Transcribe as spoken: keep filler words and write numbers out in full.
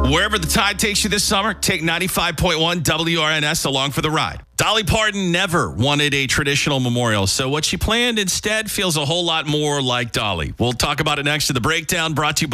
Wherever the tide takes you this summer, take ninety-five point one W R N S along for the ride. Dolly Parton never wanted a traditional memorial, so what she planned instead feels a whole lot more like Dolly. We'll talk about it next to the breakdown, brought to you by